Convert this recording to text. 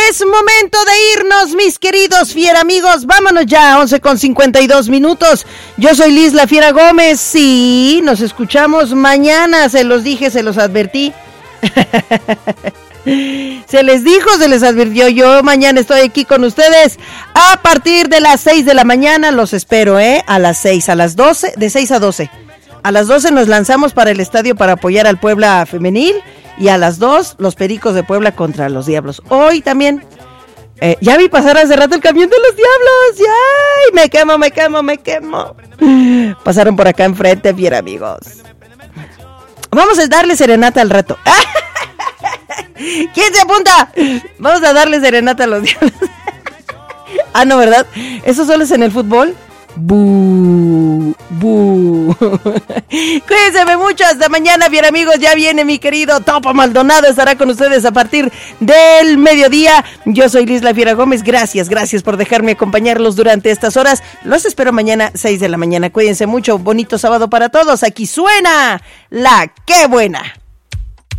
Es momento de irnos, mis queridos fiera amigos. Vámonos ya, 11:52. Yo soy Liz La Fiera Gómez. Sí, nos escuchamos mañana. Se los dije, se los advertí. Se les dijo, se les advirtió. Yo mañana estoy aquí con ustedes a partir de las 6 de la mañana. Los espero, a las 6, a las 12, de 6 a 12. A las 12 nos lanzamos para el estadio para apoyar al Puebla femenil. Y a las 2, los Pericos de Puebla contra los Diablos. Hoy también, ya vi pasar hace rato el camión de los Diablos. ¡Ay! Me quemo. Pasaron por acá enfrente, fiera amigos. Vamos a darle serenata al rato. ¿Quién se apunta? Vamos a darle serenata a los Diablos. Ah, no, ¿verdad? ¿Eso solo es en el fútbol? ¡Bú! Cuídense mucho, hasta mañana, bien amigos. Ya viene mi querido Topo Maldonado, estará con ustedes a partir del mediodía. Yo soy Liz La Fiera Gómez, gracias por dejarme acompañarlos durante estas horas. Los espero mañana 6 de la mañana. Cuídense mucho, bonito sábado para todos. Aquí suena la Qué Buena.